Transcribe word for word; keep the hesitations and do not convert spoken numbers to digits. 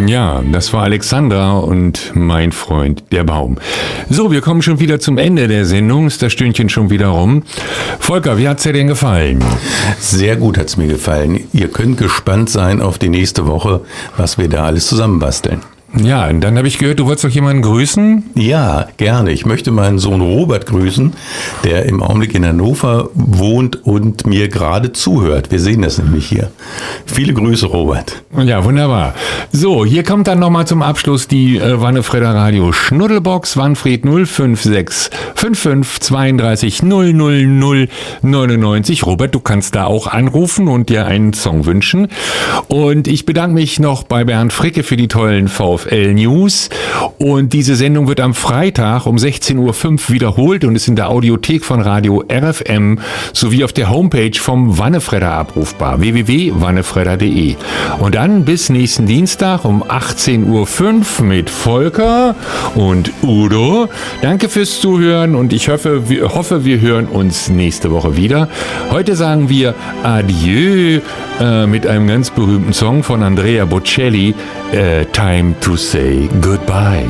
Ja, das war Alexandra und mein Freund, der Baum. So, wir kommen schon wieder zum Ende der Sendung. Ist das Stündchen schon wieder rum? Volker, wie hat's dir denn gefallen? Sehr gut hat's mir gefallen. Ihr könnt gespannt sein auf die nächste Woche, was wir da alles zusammenbasteln. Ja, und dann habe ich gehört, du wolltest doch jemanden grüßen? Ja, gerne. Ich möchte meinen Sohn Robert grüßen, der im Augenblick in Hannover wohnt und mir gerade zuhört. Wir sehen das nämlich hier. Viele Grüße, Robert. Ja, wunderbar. So, hier kommt dann nochmal zum Abschluss die äh, Wannefredder Radio Schnuddelbox, Wanfried null fünf sechs fünf fünf zwei drei null null null neun neun. Robert, du kannst da auch anrufen und dir einen Song wünschen. Und ich bedanke mich noch bei Bernd Fricke für die tollen VfL News. Und diese Sendung wird am Freitag um sechzehn Uhr fünf wiederholt und ist in der Audiothek von Radio R F M sowie auf der Homepage vom Wannefredder abrufbar, w w w punkt wannefredder punkt de. Und dann bis nächsten Dienstag um achtzehn Uhr fünf mit Volker und Udo. Danke fürs Zuhören und ich hoffe, wir, hoffe, wir hören uns nächste Woche wieder. Heute sagen wir Adieu äh, mit einem ganz berühmten Song von Andrea Bocelli, äh, Time to Say Goodbye.